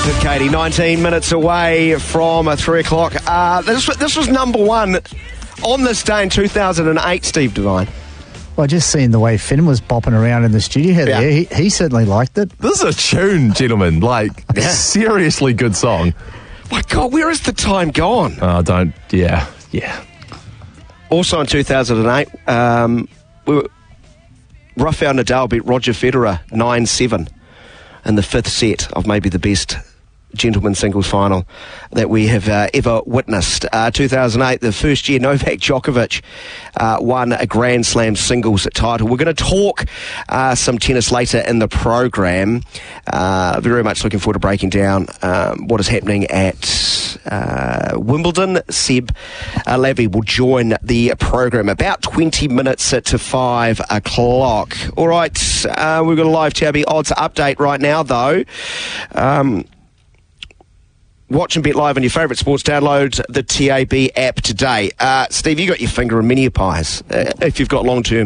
Katie, 19 minutes away from 3 o'clock. This was number one on this day in 2008, Steve Devine. Well, just seeing the way Finn was bopping around in the studio there, he certainly liked it. This is a tune, gentlemen. Seriously good song. My God, where has the time gone? Yeah. Also in 2008, Rafael Nadal beat Roger Federer 9-7 in the fifth set of maybe the best gentlemen's singles final that we have ever witnessed. 2008, the first year Novak Djokovic won a Grand Slam singles title. We're going to talk some tennis later in the program. Very much looking forward to breaking down what is happening at Wimbledon. Seb Lavy will join the program about 20 minutes to 5 o'clock. All right, we've got a live Tabby odds update right now, though. Watch and bet live on your favourite sports. Download the TAB app today. Steve, you got your finger in many pies if you've got long-term